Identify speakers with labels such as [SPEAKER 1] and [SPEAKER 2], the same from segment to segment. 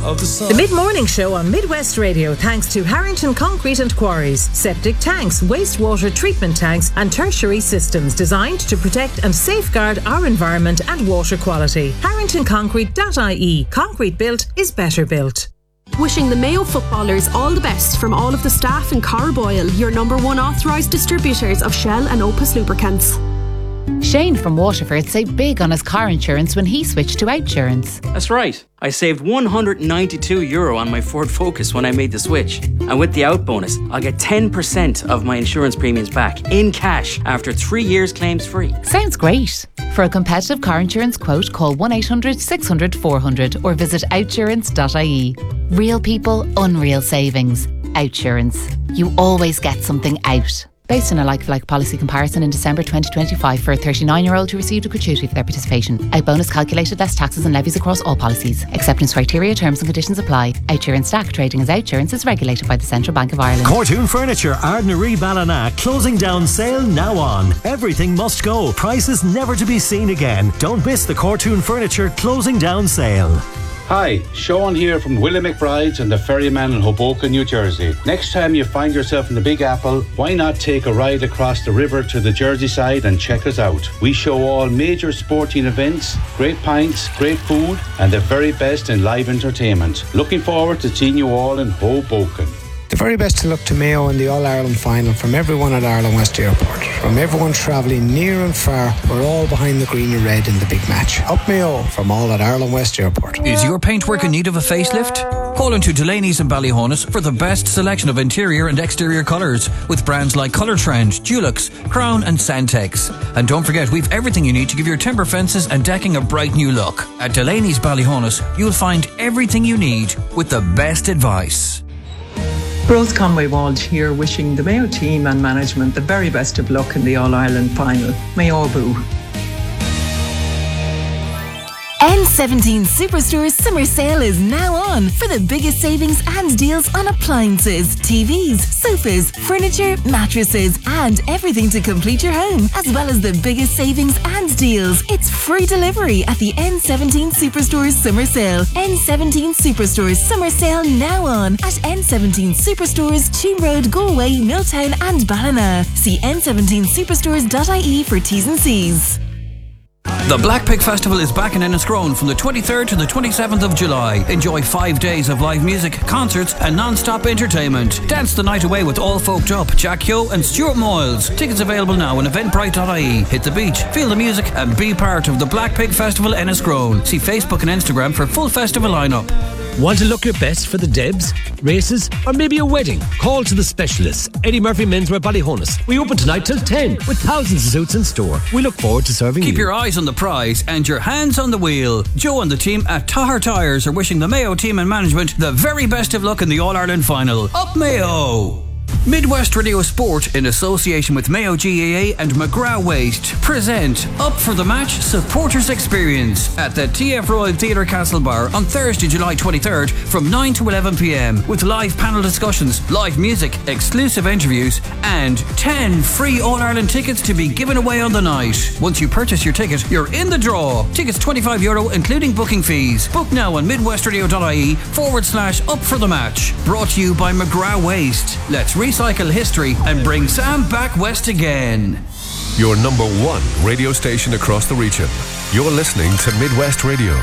[SPEAKER 1] of the sun.
[SPEAKER 2] The mid-morning show on Midwest Radio, thanks to Harrington Concrete and Quarries. Septic tanks, wastewater treatment tanks and tertiary systems designed to protect and safeguard our environment and water quality. HarringtonConcrete.ie. Concrete built is better built.
[SPEAKER 3] Wishing the Mayo footballers all the best from all of the staff in Carboyle, your number one authorised distributors of Shell and Opus lubricants.
[SPEAKER 4] Shane from Waterford saved big on his car insurance when he switched to Outsurance.
[SPEAKER 5] That's right. I saved €192 on my Ford Focus when I made the switch. And with the out bonus, I'll get 10% of my insurance premiums back in cash after 3 years claims free.
[SPEAKER 4] Sounds great. For a competitive car insurance quote, call 1800 600 400 or visit outsurance.ie. Real people, unreal savings. Outsurance. You always get something out. Based on a like-for-like policy comparison in December 2025 for a 39-year-old who received a gratuity for their participation. Out bonus calculated less taxes and levies across all policies. Acceptance criteria, terms and conditions apply. Outsurance Stack trading as Outsurance is regulated by the Central Bank of Ireland.
[SPEAKER 6] Cortoon Furniture, Ardnaree Ballina, closing down sale now on. Everything must go. Prices never to be seen again. Don't miss the Cortoon Furniture closing down sale.
[SPEAKER 7] Hi, Sean here from Willie McBride's and the Ferryman in Hoboken, New Jersey. Next time you find yourself in the Big Apple, why not take a ride across the river to the Jersey side and check us out? We show all major sporting events, great pints, great food, and the very best in live entertainment. Looking forward to seeing you all in Hoboken.
[SPEAKER 8] The very best of luck to Mayo in the All-Ireland final from everyone at Ireland West Airport. From everyone travelling near and far, we're all behind the green and red in the big match. Up Mayo from all at Ireland West Airport.
[SPEAKER 9] Is your paintwork in need of a facelift? Call into Delaney's in Ballyhonus for the best selection of interior and exterior colours with brands like Colour Trend, Dulux, Crown and Santex. And don't forget, we've everything you need to give your timber fences and decking a bright new look. At Delaney's Ballyhonus, you'll find everything you need with the best advice.
[SPEAKER 10] Rose Conway Walsh here, wishing the Mayo team and management the very best of luck in the All-Ireland final. Mayo Boo.
[SPEAKER 11] N17 Superstore's summer sale is now on for the biggest savings and deals on appliances, TVs, sofas, furniture, mattresses and everything to complete your home, as well as the biggest savings and deals. It's free delivery at the N17 Superstore's summer sale. N17 Superstore's summer sale now on at N17 Superstores, Cheam Road, Galway, Milltown and Ballina. See n17superstores.ie for T's and C's.
[SPEAKER 9] The Black Pig Festival is back in Enniscrone from the 23rd to the 27th of July. Enjoy 5 days of live music, concerts and non-stop entertainment. Dance the night away with All Folked Up, Jack Keogh and Stuart Moyles. Tickets available now on eventbrite.ie. Hit the beach, feel the music and be part of the Black Pig Festival Enniscrone. See Facebook and Instagram for full festival lineup.
[SPEAKER 12] Want to look your best for the Debs, races or maybe a wedding? Call to the specialists. Eddie Murphy Menswear Ballyhonus. We open tonight till 10 with thousands of suits in store. We look forward to serving you.
[SPEAKER 9] Keep your eyes on the prize and your hands on the wheel. Joe and the team at Tahar Tyres are wishing the Mayo team and management the very best of luck in the All-Ireland final. Up Mayo! Midwest Radio Sport, in association with Mayo GAA and McGrath Waste, present Up for the Match Supporters Experience at the TF Royal Theatre Castlebar on Thursday, July 23rd from 9 to 11 p.m. with live panel discussions, live music, exclusive interviews and 10 free All-Ireland tickets to be given away on the night. Once you purchase your ticket, you're in the draw. Tickets €25 including booking fees. Book now on midwestradio.ie/up for the match. Brought to you by McGrath Waste. Let's recycle history and bring Sam back west again.
[SPEAKER 13] Your number one radio station across the region. You're listening to Midwest Radio.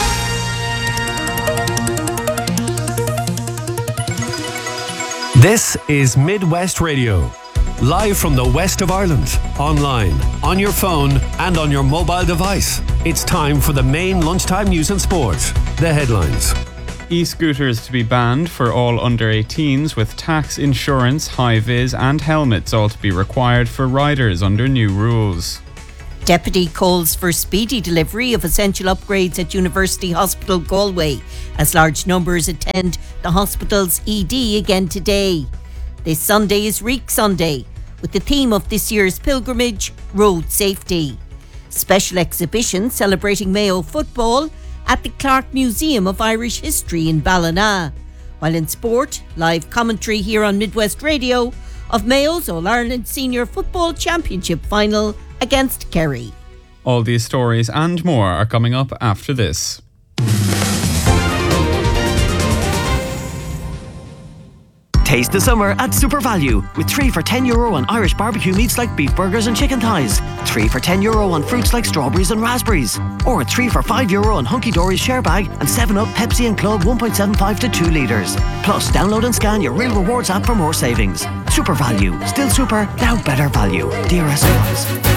[SPEAKER 6] This is Midwest Radio. Live from the west of Ireland, online, on your phone and on your mobile device. It's time for the main lunchtime news and sport. The headlines.
[SPEAKER 14] E-scooters to be banned for all under 18s, with tax, insurance, high-vis and helmets all to be required for riders under new rules.
[SPEAKER 15] Deputy calls for speedy delivery of essential upgrades at University Hospital Galway as large numbers attend the hospital's ED again today. This Sunday is Reek Sunday, with the theme of this year's pilgrimage, Road Safety. Special exhibition celebrating Mayo football at the Clark Museum of Irish History in Ballina. While in sport, live commentary here on Midwest Radio of Mayo's All-Ireland Senior Football Championship final against Kerry.
[SPEAKER 14] All these stories and more are coming up after this.
[SPEAKER 1] Taste the summer at Super Value with 3 for €10 on Irish barbecue meats like beef burgers and chicken thighs, 3 for €10 on fruits like strawberries and raspberries, or 3 for €5 on Hunky Dory's share bag and 7-Up, Pepsi and Club 1.75 to 2 litres. Plus, download and scan your Real Rewards app for more savings. Super Value. Still super, now better value. DRS applies.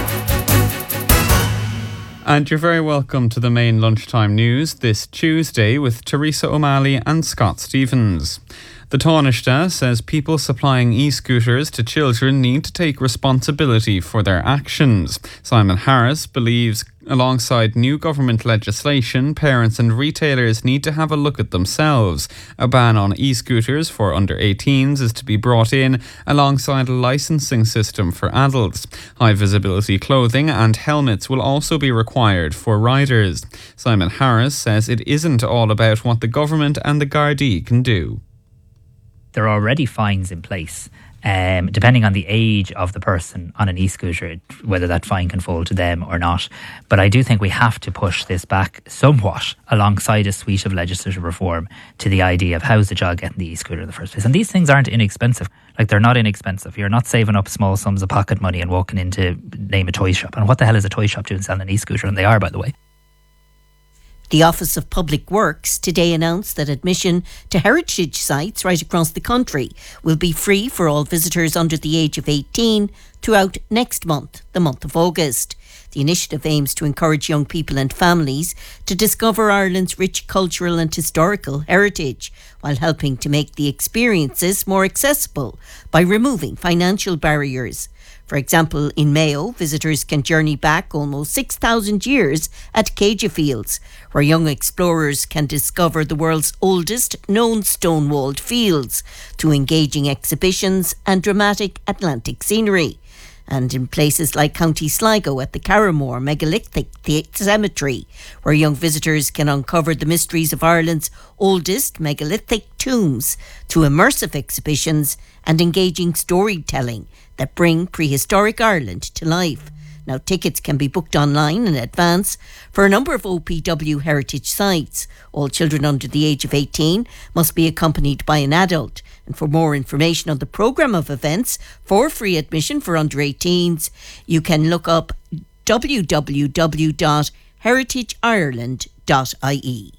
[SPEAKER 14] And you're very welcome to the main lunchtime news this Tuesday with Teresa O'Malley and Scott Stevens. The Taoiseach says people supplying e-scooters to children need to take responsibility for their actions. Simon Harris believes alongside new government legislation, parents and retailers need to have a look at themselves. A ban on e-scooters for under 18s is to be brought in alongside a licensing system for adults. High visibility clothing and helmets will also be required for riders. Simon Harris says it isn't all about what the government and the Gardaí can do.
[SPEAKER 16] There are already fines in place, depending on the age of the person on an e-scooter, whether that fine can fall to them or not. But I do think we have to push this back somewhat alongside a suite of legislative reform to the idea of how's the child getting the e-scooter in the first place. And these things aren't inexpensive. Like, they're not inexpensive. You're not saving up small sums of pocket money and walking into, name a toy shop. And what the hell is a toy shop doing selling an e-scooter? And they are, by the way.
[SPEAKER 15] The Office of Public Works today announced that admission to heritage sites right across the country will be free for all visitors under the age of 18 throughout next month, the month of August. The initiative aims to encourage young people and families to discover Ireland's rich cultural and historical heritage, while helping to make the experiences more accessible by removing financial barriers. For example, in Mayo, visitors can journey back almost 6,000 years at Cagefields, where young explorers can discover the world's oldest known stone-walled fields through engaging exhibitions and dramatic Atlantic scenery. And in places like County Sligo at the Carramore Megalithic Cemetery, where young visitors can uncover the mysteries of Ireland's oldest megalithic tombs through immersive exhibitions and engaging storytelling that bring prehistoric Ireland to life. Now, tickets can be booked online in advance for a number of OPW heritage sites. All children under the age of 18 must be accompanied by an adult. And for more information on the programme of events for free admission for under 18s, you can look up www.heritageireland.ie.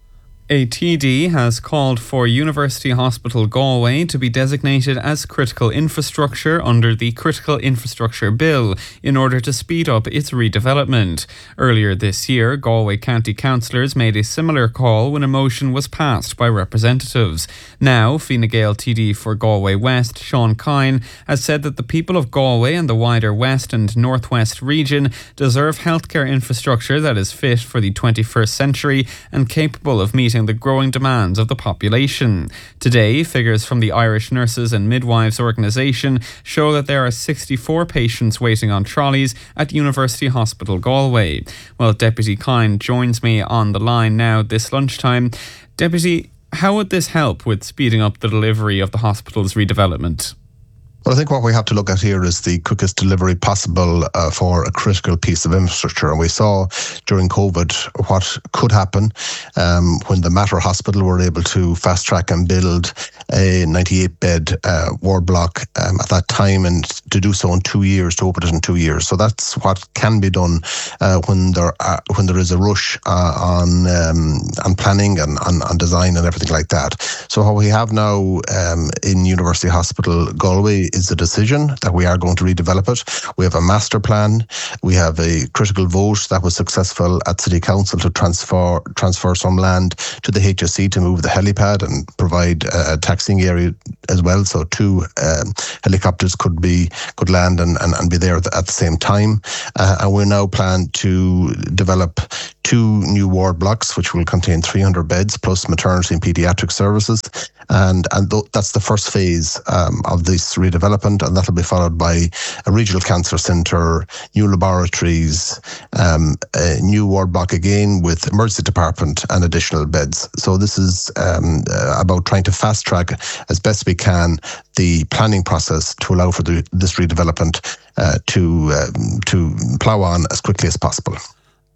[SPEAKER 14] A TD has called for University Hospital Galway to be designated as critical infrastructure under the Critical Infrastructure Bill in order to speed up its redevelopment. Earlier this year, Galway County councillors made a similar call when a motion was passed by representatives. Now, Fine Gael TD for Galway West, Sean Kine, has said that the people of Galway and the wider West and Northwest region deserve healthcare infrastructure that is fit for the 21st century and capable of meeting the growing demands of the population. Today, figures from the Irish Nurses and Midwives organisation show that there are 64 patients waiting on trolleys at University Hospital Galway. Well, Deputy Kine joins me on the line now this lunchtime. Deputy, how would this help with speeding up the delivery of the hospital's redevelopment?
[SPEAKER 17] Well, I think what we have to look at here is the quickest delivery possible for a critical piece of infrastructure. And we saw during COVID what could happen when the Mater Hospital were able to fast track and build a 98-bed ward block at that time, and to do so in 2 years, to open it in 2 years. So that's what can be done when there is a rush on planning and on design and everything like that. So what we have now in University Hospital Galway is the decision that we are going to redevelop it. We have a master plan. We have a critical vote that was successful at City Council to transfer some land to the HSE to move the helipad and provide a taxiing area as well. So 2 helicopters could land and be there at the same time. And we now plan to develop 2 new ward blocks, which will contain 300 beds plus maternity and paediatric services. And that's the first phase of this redevelopment, and that'll be followed by a regional cancer centre, new laboratories, a new ward block again with emergency department and additional beds. So this is about trying to fast track as best we can the planning process to allow for this redevelopment to plough on as quickly as possible.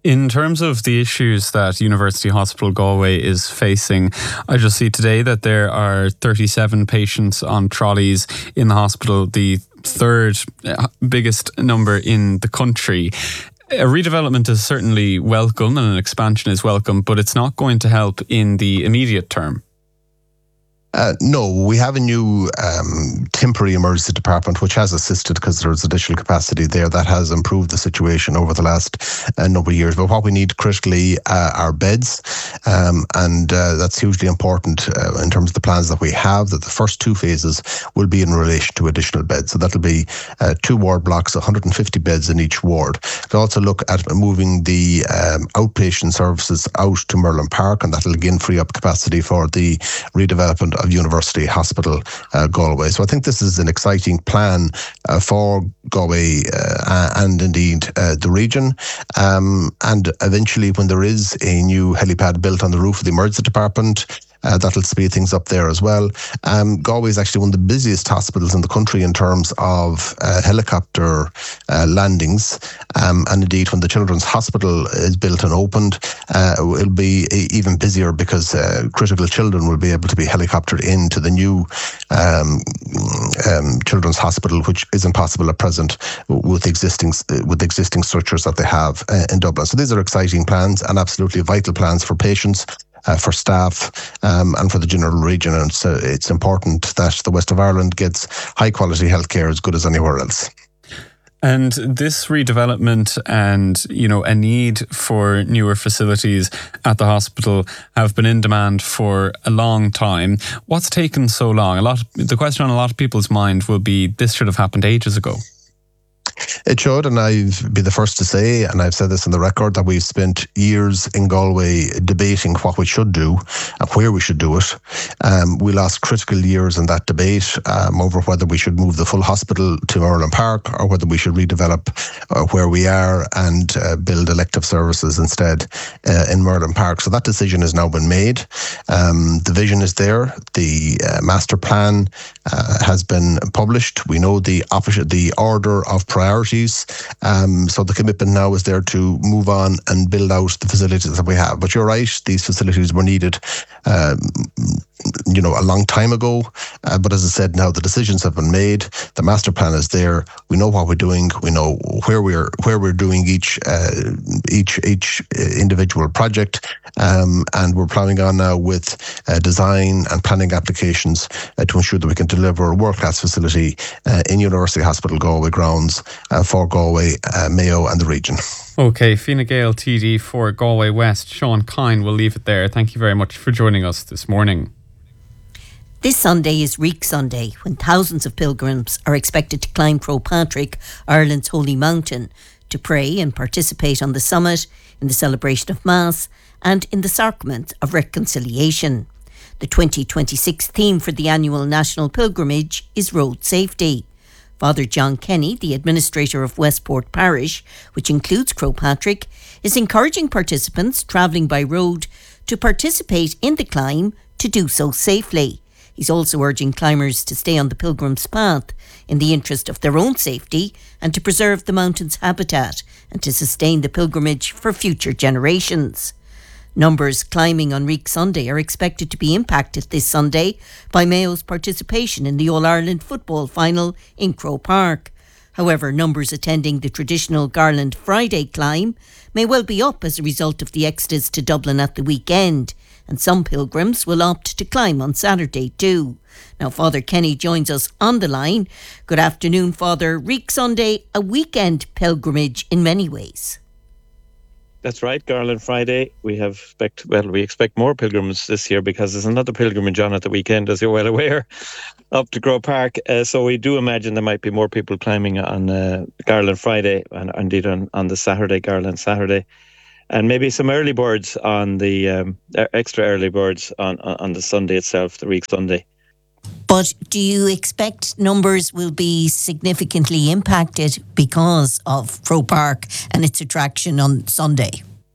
[SPEAKER 14] In terms of the issues that University Hospital Galway is facing, I just see today that there are 37 patients on trolleys in the hospital, the third biggest number in the country. A redevelopment is certainly welcome and an expansion is welcome, but it's not going to help in the immediate term.
[SPEAKER 17] No, we have a new temporary emergency department which has assisted because there's additional capacity there that has improved the situation over the last number of years. But what we need critically are beds, and that's hugely important in terms of the plans that we have, that the first two phases will be in relation to additional beds. So that'll be 2 ward blocks, 150 beds in each ward. We'll also look at moving the outpatient services out to Merlin Park, and that'll again free up capacity for the redevelopment of University Hospital Galway. So I think this is an exciting plan for Galway and indeed the region. And eventually, when there is a new helipad built on the roof of the emergency department, that'll speed things up there as well. Galway is actually one of the busiest hospitals in the country in terms of helicopter landings. And indeed, when the Children's Hospital is built and opened, it'll be even busier because critical children will be able to be helicoptered into the new Children's Hospital, which isn't possible at present with existing structures that they have in Dublin. So these are exciting plans and absolutely vital plans for patients, for staff, and for the general region. And so it's important that the West of Ireland gets high quality healthcare as good as anywhere else.
[SPEAKER 14] And this redevelopment and, a need for newer facilities at the hospital have been in demand for a long time. What's taken so long? The question on a lot of people's mind will be, this should have happened ages ago.
[SPEAKER 17] It should, and I've been the first to say, and I've said this in the record, that we've spent years in Galway debating what we should do and where we should do it. We lost critical years in that debate over whether we should move the full hospital to Merlin Park or whether we should redevelop where we are and build elective services instead in Merlin Park. So that decision has now been made. The vision is there. The master plan has been published. We know the order of priorities. So the commitment now is there to move on and build out the facilities that we have. But you're right, these facilities were needed a long time ago. But as I said, now the decisions have been made. The master plan is there. We know what we're doing. We know where we're doing each individual project. And we're planning on now with design and planning applications to ensure that we can deliver a world-class facility in University Hospital Galway grounds for Galway, Mayo and the region.
[SPEAKER 14] OK, Fine Gael TD for Galway West, Sean Kine, will leave it there. Thank you very much for joining us this morning.
[SPEAKER 15] This Sunday is Reek Sunday, when thousands of pilgrims are expected to climb Croagh Patrick, Ireland's holy mountain, to pray and participate on the summit, in the celebration of Mass and in the sacrament of reconciliation. The 2026 theme for the annual national pilgrimage is road safety. Father John Kenny, the administrator of Westport Parish, which includes Croagh Patrick, is encouraging participants travelling by road to participate in the climb to do so safely. He's also urging climbers to stay on the pilgrim's path in the interest of their own safety and to preserve the mountain's habitat and to sustain the pilgrimage for future generations. Numbers climbing on Reek Sunday are expected to be impacted this Sunday by Mayo's participation in the All-Ireland football final in Croagh Park. However, numbers attending the traditional Garland Friday climb may well be up as a result of the exodus to Dublin at the weekend, and some pilgrims will opt to climb on Saturday too. Now, Father Kenny joins us on the line. Good afternoon, Father. Reek Sunday, a weekend pilgrimage in many ways.
[SPEAKER 18] That's right, Garland Friday. We expect more pilgrims this year because there's another pilgrimage on at the weekend, as you're well aware, up to Croagh Park. So we do imagine there might be more people climbing on Garland Friday and indeed on the Saturday, Garland Saturday. And maybe some early birds on the extra early birds on the Sunday itself, the Reek Sunday.
[SPEAKER 15] But do you expect numbers will be significantly impacted because of Croagh Park and its attraction on Sunday?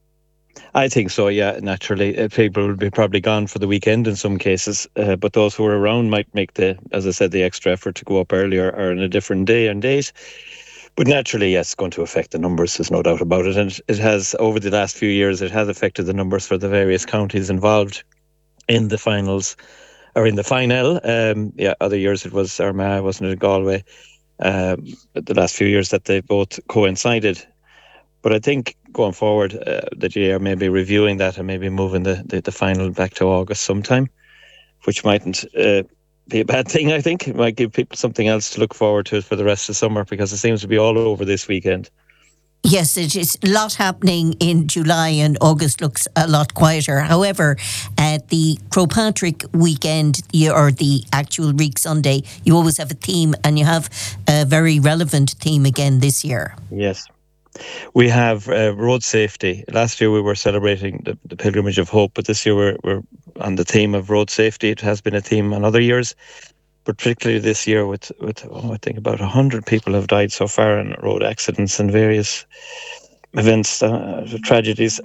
[SPEAKER 18] I think so, yeah, naturally. People will be probably gone for the weekend in some cases, but those who are around might make the extra effort to go up earlier or on a different day and date. But naturally, yes, it's going to affect the numbers, there's no doubt about it. And it has, over the last few years, it has affected the numbers for the various counties involved in the finals, or in the final. Other years it was Armagh, wasn't it, Galway? The last few years that they both coincided. But I think going forward, the GAA may be reviewing that and maybe moving the final back to August sometime, which mightn't be a bad thing, I think. It might give people something else to look forward to for the rest of the summer, because it seems to be all over this weekend.
[SPEAKER 15] Yes, it is a lot happening in July, and August looks a lot quieter. However, at the Crowpatrick weekend, or the actual Reek Sunday, you always have a theme, and you have a very relevant theme again this year.
[SPEAKER 18] Yes. We have road safety. Last year we were celebrating the Pilgrimage of Hope, but this year we're on the theme of road safety. It has been a theme on other years, but particularly this year with I think about 100 people have died so far in road accidents and various events, tragedies.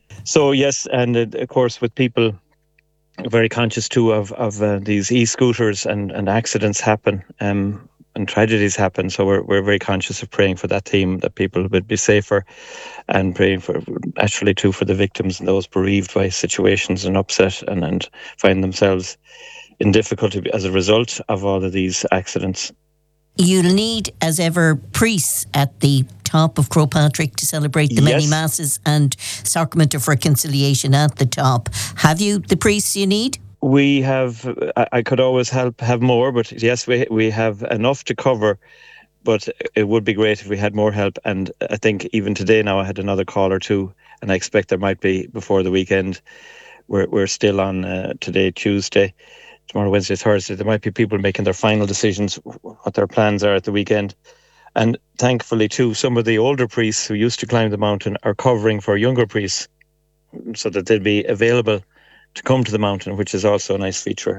[SPEAKER 18] So yes, and of course with people very conscious too of these e-scooters and accidents happen. And tragedies happen, so we're very conscious of praying for that theme, that people would be safer, and praying for, actually too, for the victims and those bereaved by situations and upset and find themselves in difficulty as a result of all of these accidents.
[SPEAKER 15] You'll need, as ever, priests at the top of Crowpatrick to celebrate the many masses, and Sacrament of Reconciliation at the top. Have you the priests you need?
[SPEAKER 18] We have, I could always have more, but yes, we have enough to cover, but it would be great if we had more help. And I think even today now I had another call or two, and I expect there might be before the weekend. We're still on today, Tuesday, tomorrow, Wednesday, Thursday. There might be people making their final decisions, what their plans are at the weekend. And thankfully too, some of the older priests who used to climb the mountain are covering for younger priests, so that they'll be available to come to the mountain, which is also a nice feature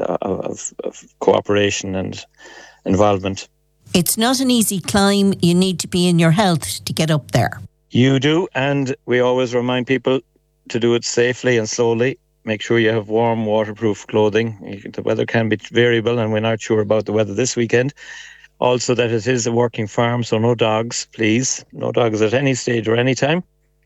[SPEAKER 18] of cooperation and involvement.
[SPEAKER 15] It's not an easy climb. You need to be in your health to get up there.
[SPEAKER 18] You do, and we always remind people to do it safely and slowly. Make sure you have warm, waterproof clothing. The weather can be variable, and we're not sure about the weather this weekend. Also, that it is a working farm, so no dogs, please. No dogs at any stage or any time.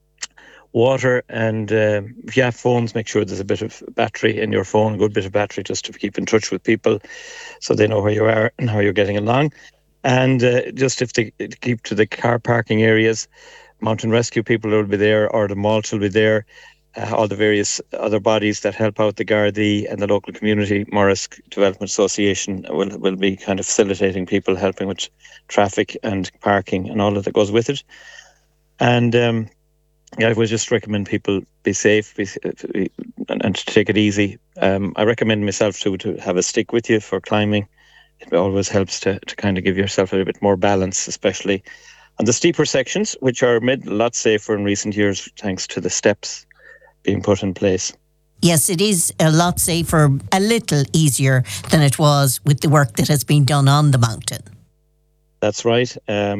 [SPEAKER 18] Water, and if you have phones, make sure there's a bit of battery in your phone, a good bit of battery, just to keep in touch with people so they know where you are and how you're getting along. And just if they keep to the car parking areas, mountain rescue people will be there, or the Malta will be there. All the various other bodies that help out the Gardaí and the local community, Morris Development Association, will be kind of facilitating people, helping with traffic and parking and all of that goes with it. And I would just recommend people be safe and to take it easy. I recommend myself to have a stick with you for climbing. It always helps to kind of give yourself a little bit more balance, especially on the steeper sections, which are made a lot safer in recent years thanks to the steps being put in place.
[SPEAKER 15] Yes, it is a lot safer, a little easier than it was with the work that has been done on the mountain.
[SPEAKER 18] That's right.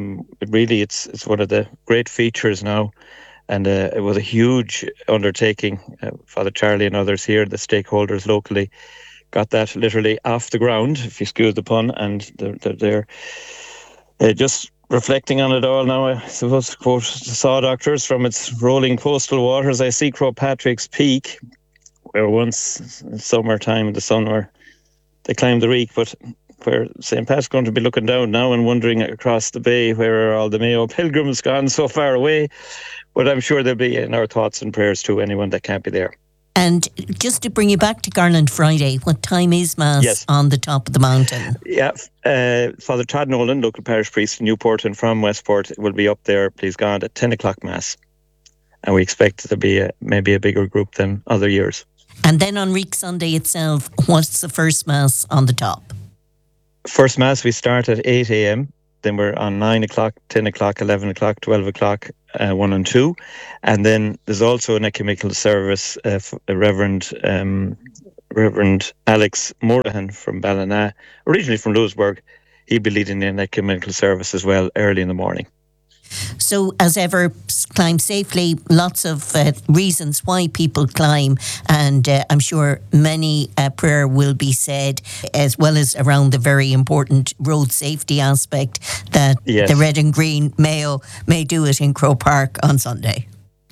[SPEAKER 18] It's one of the great features now. And it was a huge undertaking. Father Charlie and others here, the stakeholders locally, got that literally off the ground, if you excuse the pun, and they're just reflecting on it all now. I suppose, quote the Saw Doctors, from its rolling coastal waters, I see Crowpatrick's peak, where once in summertime in the sun where they climbed the Reek, but where St. Pat's going to be looking down now and wondering across the bay, where are all the Mayo pilgrims gone so far away? But I'm sure they'll be in our thoughts and prayers to anyone that can't be there.
[SPEAKER 15] And just to bring you back to Garland Friday, what time is Mass on the top of the mountain?
[SPEAKER 18] Yeah, Father Todd Nolan, local parish priest in Newport and from Westport, will be up there, please God, at 10 o'clock Mass. And we expect it to be maybe a bigger group than other years.
[SPEAKER 15] And then on Reek Sunday itself, what's the first Mass on the top?
[SPEAKER 18] First Mass, we start at 8 a.m. Then we're on 9 o'clock, 10 o'clock, 11 o'clock, 12 o'clock, 1 and 2. And then there's also an ecumenical service. Reverend Alex Morahan from Ballina, originally from Louisburgh, he'll be leading an ecumenical service as well early in the morning.
[SPEAKER 15] So, as ever, climb safely. Lots of reasons why people climb, and I'm sure many prayer will be said, as well as around the very important road safety aspect that the Red and Green Mayo may do it in Croke Park on Sunday.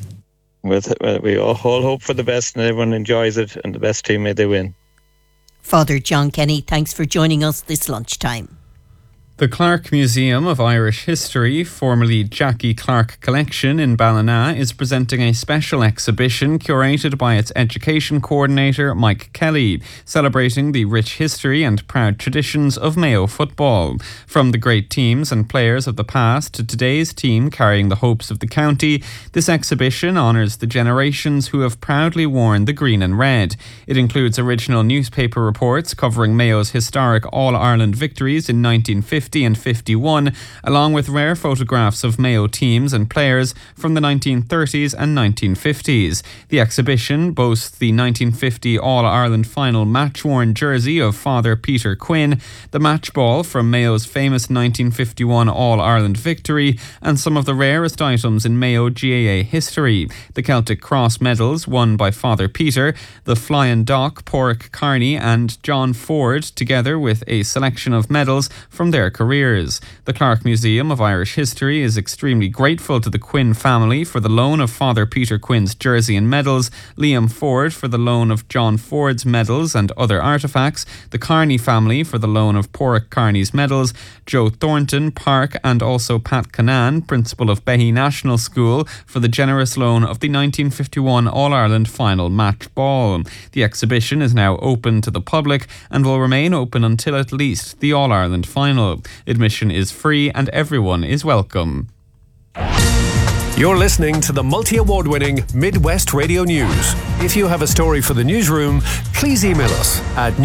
[SPEAKER 18] We all hope for the best, and everyone enjoys it, and the best team, may they win.
[SPEAKER 15] Father John Kenny, thanks for joining us this lunchtime.
[SPEAKER 14] The Clark Museum of Irish History, formerly Jackie Clark Collection in Ballina, is presenting a special exhibition curated by its education coordinator, Mike Kelly, celebrating the rich history and proud traditions of Mayo football. From the great teams and players of the past to today's team carrying the hopes of the county, this exhibition honours the generations who have proudly worn the green and red. It includes original newspaper reports covering Mayo's historic All-Ireland victories in 1950 and 51, along with rare photographs of Mayo teams and players from the 1930s and 1950s. The exhibition boasts the 1950 All-Ireland final match-worn jersey of Father Peter Quinn, the match ball from Mayo's famous 1951 All-Ireland victory, and some of the rarest items in Mayo GAA history. The Celtic Cross medals won by Father Peter, the Flying Dock, Porrick Carney and John Ford, together with a selection of medals from their careers. The Clark Museum of Irish History is extremely grateful to the Quinn family for the loan of Father Peter Quinn's jersey and medals, Liam Ford for the loan of John Ford's medals and other artefacts, the Carney family for the loan of Porrick Carney's medals, Joe Thornton, Park and also Pat Canan, principal of Behy National School, for the generous loan of the 1951 All-Ireland final match ball. The exhibition is now open to the public and will remain open until at least the All-Ireland final. Admission is free and everyone is welcome.
[SPEAKER 6] You're listening to the multi-award-winning Midwest Radio News. If you have a story for the newsroom, please email us at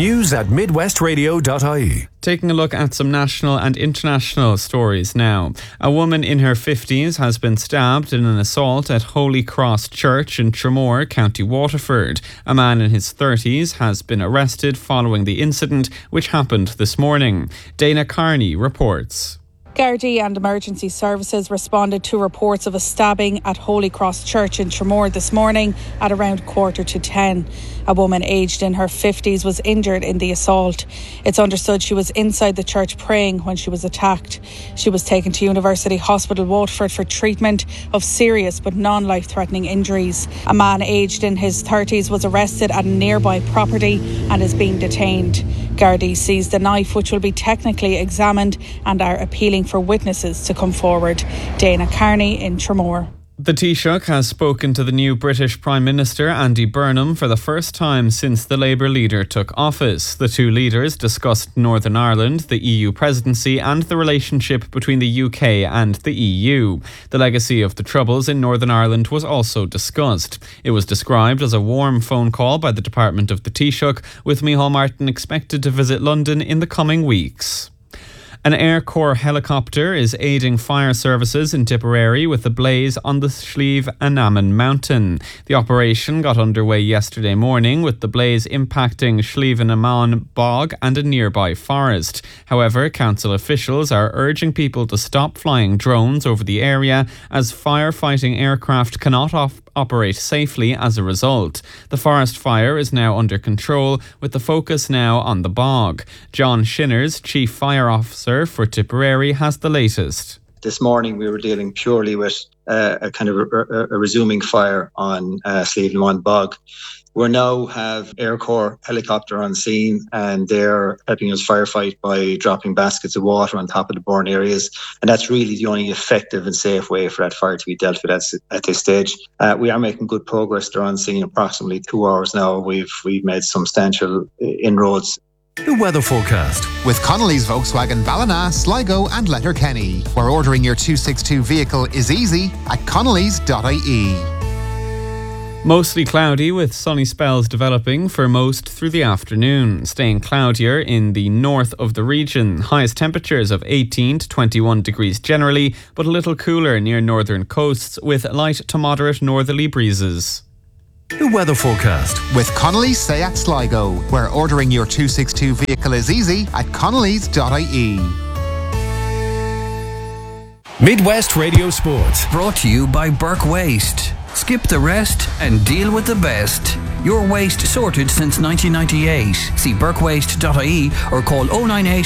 [SPEAKER 6] news@midwestradio.ie.
[SPEAKER 14] Taking a look at some national and international stories now. A woman in her 50s has been stabbed in an assault at Holy Cross Church in Tramore, County Waterford. A man in his 30s has been arrested following the incident, which happened this morning. Dana Carney reports.
[SPEAKER 19] Gardaí and emergency services responded to reports of a stabbing at Holy Cross Church in Tramore this morning at around 9:45. A woman aged in her 50s was injured in the assault. It's understood she was inside the church praying when she was attacked. She was taken to University Hospital Waterford for treatment of serious but non-life-threatening injuries. A man aged in his 30s was arrested at a nearby property and is being detained. Gardaí seized the knife, which will be technically examined, and are appealing for witnesses to come forward. Dana Carney in Tramore.
[SPEAKER 14] The Taoiseach has spoken to the new British Prime Minister Andy Burnham for the first time since the Labour leader took office. The two leaders discussed Northern Ireland, the EU presidency and the relationship between the UK and the EU. The legacy of the Troubles in Northern Ireland was also discussed. It was described as a warm phone call by the Department of the Taoiseach, with Micheál Martin expected to visit London in the coming weeks. An Air Corps helicopter is aiding fire services in Tipperary with a blaze on the Slieve Annaman mountain. The operation got underway yesterday morning with the blaze impacting Slieve Annaman bog and a nearby forest. However, council officials are urging people to stop flying drones over the area as firefighting aircraft cannot operate safely as a result. The forest fire is now under control, with the focus now on the bog. John Shinners, Chief Fire Officer for Tipperary, has the latest.
[SPEAKER 20] This morning we were dealing purely with a kind of a resuming fire on Slieve Annaman bog. We now have Air Corps helicopter on scene, and they're helping us firefight by dropping baskets of water on top of the burn areas. And that's really the only effective and safe way for that fire to be dealt with at this stage. We are making good progress. They're on scene approximately 2 hours now. We've made substantial inroads.
[SPEAKER 6] The weather forecast.
[SPEAKER 21] With Connolly's Volkswagen Ballina, Sligo and Letterkenny, where ordering your 262 vehicle is easy at connellys.ie.
[SPEAKER 14] Mostly cloudy with sunny spells developing for most through the afternoon, staying cloudier in the north of the region. Highest temperatures of 18 to 21 degrees generally, but a little cooler near northern coasts with light to moderate northerly breezes.
[SPEAKER 6] The weather forecast.
[SPEAKER 21] With Connolly's Seat Sligo, where ordering your 262 vehicle is easy at connellys.ie.
[SPEAKER 6] Midwest Radio Sport.
[SPEAKER 9] Brought to you by Burke Waste. Skip the rest and deal with the best. Your waste sorted since 1998. See burkewaste.ie or call 098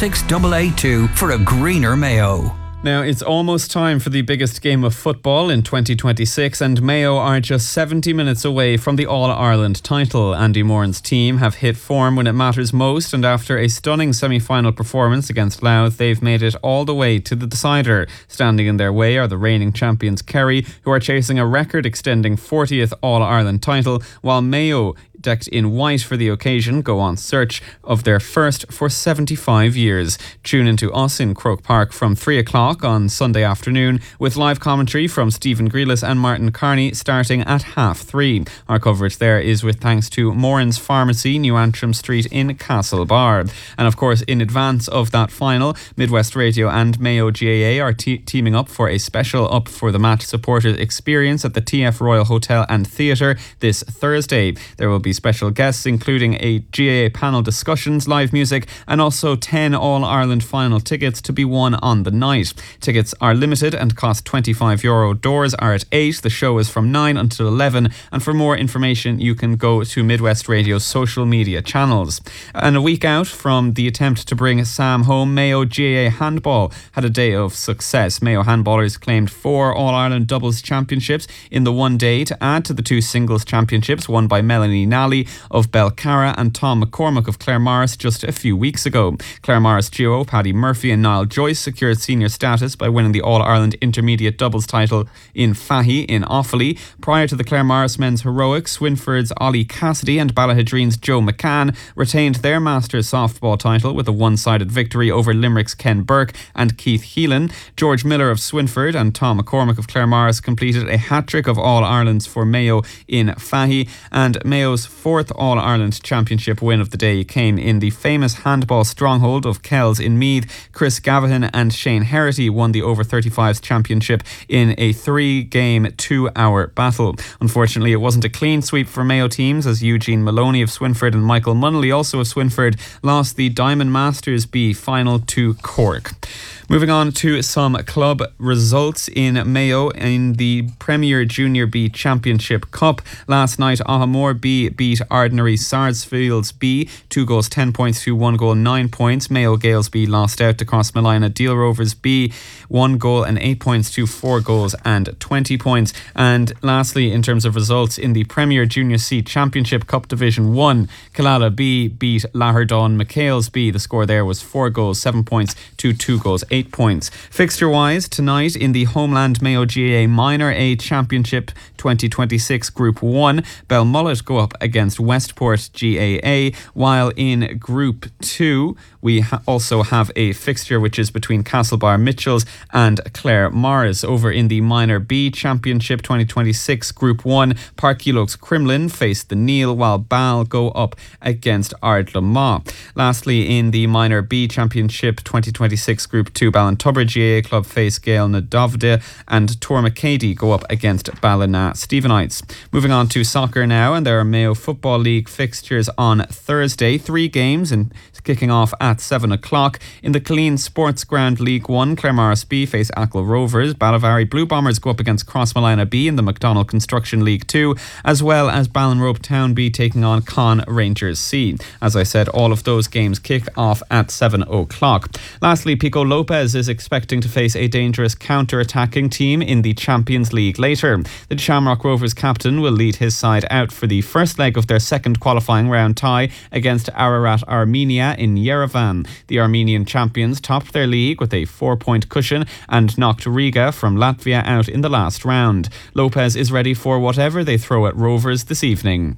[SPEAKER 9] 26882 for a greener Mayo.
[SPEAKER 14] Now, it's almost time for the biggest game of football in 2026, and Mayo are just 70 minutes away from the All-Ireland title. Andy Moran's team have hit form when it matters most, and after a stunning semi-final performance against Louth, they've made it all the way to the decider. Standing in their way are the reigning champions Kerry, who are chasing a record-extending 40th All-Ireland title, while Mayo, decked in white for the occasion, go on search of their first for 75 years. Tune into us in Croke Park from 3 o'clock on Sunday afternoon with live commentary from Stephen Grealis and Martin Carney starting at 3:30. Our coverage there is with thanks to Moran's Pharmacy, New Antrim Street in Castlebar. And of course, in advance of that final, Midwest Radio and Mayo GAA are teaming up for a special Up for the Match supporters experience at the TF Royal Hotel and Theatre this Thursday. There will be special guests, including a GAA panel discussions, live music, and also 10 All-Ireland final tickets to be won on the night. Tickets are limited and cost €25. Doors are at 8. The show is from 9 until 11. And for more information, you can go to Midwest Radio's social media channels. And a week out from the attempt to bring Sam home, Mayo GAA handball had a day of success. Mayo handballers claimed 4 All-Ireland doubles championships in the one day to add to the 2 singles championships won by Melanie Nally of Belcarra and Tom McCormack of Claremorris just a few weeks ago. Claremorris duo Paddy Murphy and Niall Joyce secured senior status by winning the All-Ireland intermediate doubles title in Fahy in Offaly. Prior to the Claremorris men's heroics, Swinford's Ollie Cassidy and Ballahidreen's Joe McCann retained their Masters softball title with a one-sided victory over Limerick's Ken Burke and Keith Heelan. George Miller of Swinford and Tom McCormack of Claremorris completed a hat-trick of All-Irelands for Mayo in Fahy, and Mayo's 4th All-Ireland Championship win of the day came in the famous handball stronghold of Kells in Meath. Chris Gavahan and Shane Herity won the over-35s championship in a 3-game, 2-hour battle. Unfortunately, it wasn't a clean sweep for Mayo teams, as Eugene Maloney of Swinford and Michael Munnelly, also of Swinford, lost the Diamond Masters B final to Cork. Moving on to some club results in Mayo in the Premier Junior B Championship Cup. Last night, Ahamore B beat Ardnary Sarsfields B 2 goals 10 points to 1 goal 9 points. Mayo Gales B lost out to Crossmolina Deal Rovers B 1 goal and 8 points to 4 goals and 20 points. And lastly, in terms of results in the Premier Junior C Championship Cup Division 1, Killala B beat Laherdon McHale's B. The score there was 4 goals 7 points to 2 goals 8 points. Fixture-wise, tonight in the Homeland Mayo GAA Minor A Championship 2026 Group 1, Belmullet go up against Westport GAA, while in Group 2 we also have a fixture which is between Castlebar Mitchells and Claremorris. Over in the Minor B Championship 2026 Group 1, Parkylokes Crumlin face the Neil, while Bal go up against Ardlamar. Lastly, in the Minor B Championship 2026 Group 2, Ballintubber GAA Club face Gael Nadovde, and Tormacady go up against Ballina Stephenites. Moving on to soccer now, and there are Mayo Football League fixtures on Thursday. 3 games and kicking off at 7 o'clock. In the Killeen Sports Ground League 1, Claremorris B face Achill Rovers. Ballivary Blue Bombers go up against Crossmolina B in the McDonald Construction League 2, as well as Ballinrobe Town B taking on Con Rangers C. As I said, all of those games kick off at 7 o'clock. Lastly, Pico Lopez is expecting to face a dangerous counter-attacking team in the Champions League later. The Shamrock Rovers captain will lead his side out for the first leg of their second qualifying round tie against Ararat Armenia in Yerevan. The Armenian champions topped their league with a 4-point cushion and knocked Riga from Latvia out in the last round. Lopez is ready for whatever they throw at Rovers this evening.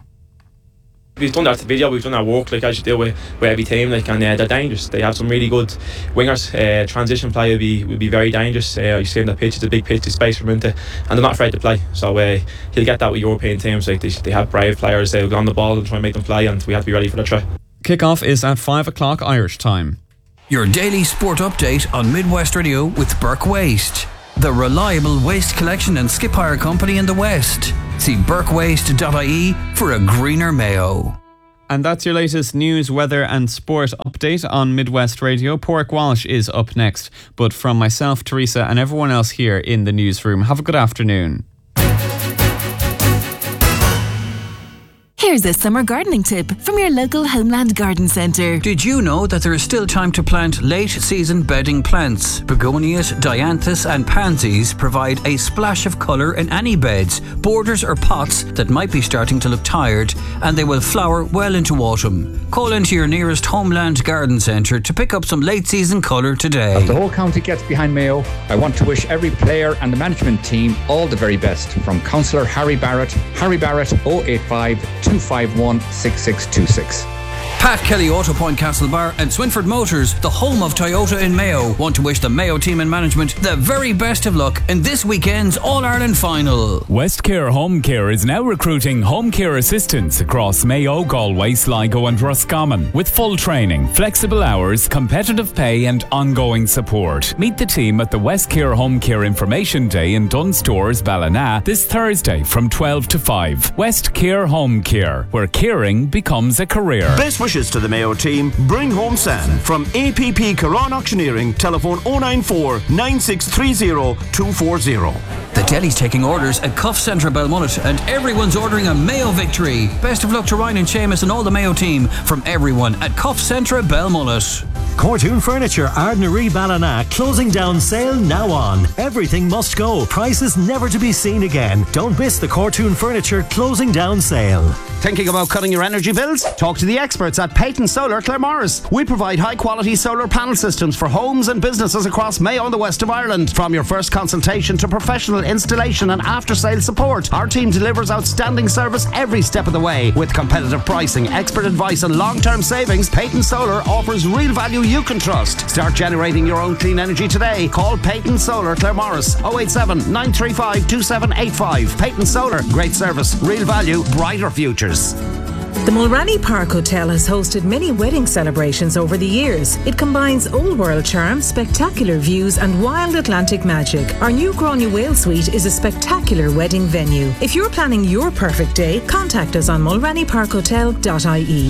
[SPEAKER 2] We've done that video, we've done our work like as you do with every team, like, and they're dangerous. They have some really good wingers. Transition play will be very dangerous. You see that pitch, it's a big pitch, there's space for them into, and they're not afraid to play. So you'll get that with European teams. Like they have brave players, they'll go on the ball and try and make them play, and we have to be ready for the try.
[SPEAKER 14] Kick-off is at 5 o'clock Irish time.
[SPEAKER 9] Your daily sport update on Midwest Radio with Burke Waste, the reliable waste collection and skip hire company in the West. See burkewaste.ie for a greener Mayo.
[SPEAKER 14] And that's your latest news, weather and sport update on Midwest Radio. Pork Walsh is up next. But from myself, Teresa, and everyone else here in the newsroom, have a good afternoon.
[SPEAKER 11] Here's a summer gardening tip from your local Homeland Garden Centre.
[SPEAKER 9] Did you know that there is still time to plant late-season bedding plants? Begonias, dianthus and pansies provide a splash of colour in any beds, borders or pots that might be starting to look tired, and they will flower well into autumn. Call into your nearest Homeland Garden Centre to pick up some late-season colour today.
[SPEAKER 3] As the whole county gets behind Mayo, I want to wish every player and the management team all the very best. From Councillor Harry Barrett 085 251 6626.
[SPEAKER 9] Pat Kelly, Auto Point Castlebar and Swinford Motors, the home of Toyota in Mayo, want to wish the Mayo team and management the very best of luck in this weekend's All-Ireland final.
[SPEAKER 22] Westcare Home Care is now recruiting home care assistants across Mayo, Galway, Sligo and Roscommon with full training, flexible hours, competitive pay and ongoing support. Meet the team at the Westcare Home Care Information Day in Dunstores, Ballina this Thursday from 12 to 5. Westcare Home Care, where caring becomes a career.
[SPEAKER 23] Best wishes to the Mayo team. Bring home Sam from APP Caron Auctioneering. Telephone 094 9630 240.
[SPEAKER 9] The deli's taking orders at Cuff Centre Belmullet and everyone's ordering a Mayo victory. Best of luck to Ryan and Seamus and all the Mayo team from everyone at Cuff Centre Belmullet.
[SPEAKER 24] Cortoon Furniture, Ardnaree Ballina, closing down sale now on. Everything must go. Prices never to be seen again. Don't miss the Cortoon Furniture closing down sale.
[SPEAKER 25] Thinking about cutting your energy bills? Talk to the experts at Peyton Solar Claremorris. We provide high quality solar panel systems for homes and businesses across Mayo and the west of Ireland. From your first consultation to professional installation and after sale support, our team delivers outstanding service every step of the way. With competitive pricing, expert advice and long-term savings, Peyton Solar offers real value you can trust. Start generating your own clean energy today. Call Peyton Solar Claremorris 087 935 2785. Peyton Solar, great service, real value, brighter futures.
[SPEAKER 26] The Mulranny Park Hotel has hosted many wedding celebrations over the years. It combines old world charm, spectacular views and wild Atlantic magic. Our new Grania Whale Suite is a spectacular wedding venue. If you're planning your perfect day, contact us on mulrannyparkhotel.ie.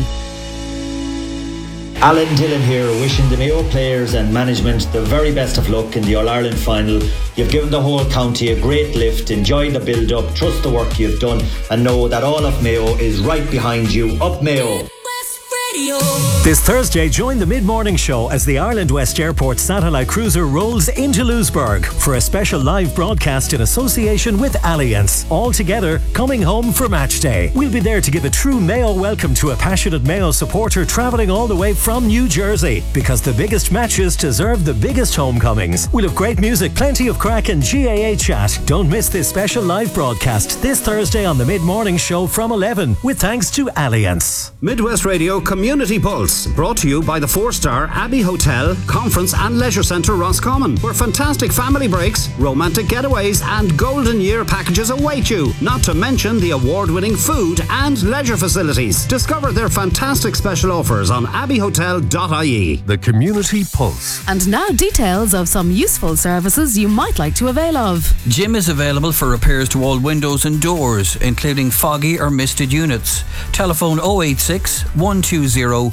[SPEAKER 27] Alan Dillon here, wishing the Mayo players and management the very best of luck in the All-Ireland final. You've given the whole county a great lift. Enjoy the build-up, trust the work you've done and know that all of Mayo is right behind you. Up Mayo!
[SPEAKER 24] This Thursday, join the mid-morning show as the Ireland West Airport satellite cruiser rolls into Lewisburg for a special live broadcast in association with Allianz. All together, coming home for match day. We'll be there to give a true Mayo welcome to a passionate Mayo supporter travelling all the way from New Jersey, because the biggest matches deserve the biggest homecomings. We'll have great music, plenty of crack and GAA chat. Don't miss this special live broadcast this Thursday on the mid-morning show from 11, with thanks to Allianz.
[SPEAKER 25] Midwest Radio Community Pulse, brought to you by the 4-star Abbey Hotel, Conference and Leisure Centre Roscommon, where fantastic family breaks, romantic getaways and golden year packages await you, not to mention the award-winning food and leisure facilities. Discover their fantastic special offers on abbeyhotel.ie.
[SPEAKER 13] The Community Pulse.
[SPEAKER 28] And now details of some useful services you might like to avail of.
[SPEAKER 9] Jim is available for repairs to all windows and doors, including foggy or misted units. Telephone 086 120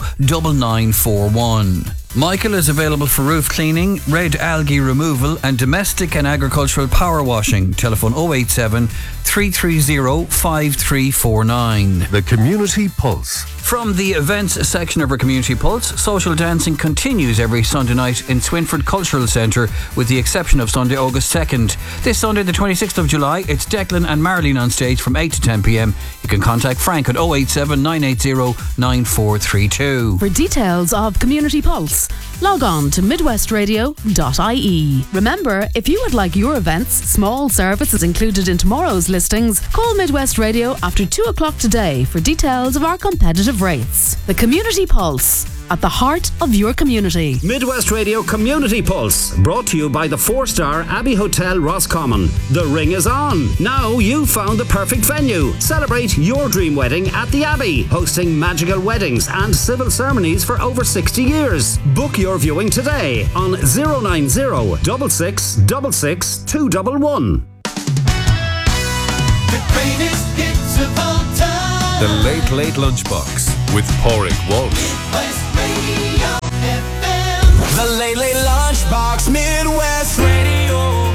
[SPEAKER 9] 9941. Michael is available for roof cleaning, red algae removal and domestic and agricultural power washing. Telephone 087 330 5349.
[SPEAKER 13] The Community Pulse.
[SPEAKER 9] From the events section of our Community Pulse, social dancing continues every Sunday night in Swinford Cultural Centre, with the exception of Sunday, August 2nd. This Sunday, the 26th of July, it's Declan and Marlene on stage from 8 to 10 p.m. You can contact Frank at 087 980 9432.
[SPEAKER 28] For details of Community Pulse, log on to midwestradio.ie. Remember, if you would like your events, small services included in tomorrow's listings, call Midwest Radio after 2 o'clock today for details of our competitive rates. The Community Pulse, at the heart of your community.
[SPEAKER 25] Midwest Radio Community Pulse, brought to you by the 4-star Abbey Hotel Roscommon. The ring is on. Now you've found the perfect venue. Celebrate your dream wedding at the Abbey, hosting magical weddings and civil ceremonies for over 60 years. Book your viewing today on 090 6666 211.
[SPEAKER 29] The greatest hits of all time.
[SPEAKER 13] The Late Late Lunchbox with Pádraig Walsh.
[SPEAKER 1] The Late Late Lunchbox, Midwest Radio.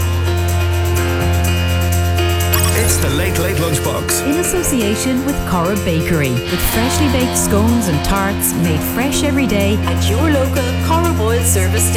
[SPEAKER 13] It's the Late Late Lunchbox.
[SPEAKER 4] In association with Corra Bakery, with freshly baked scones and tarts made fresh every day at your local Corra Boyle service station.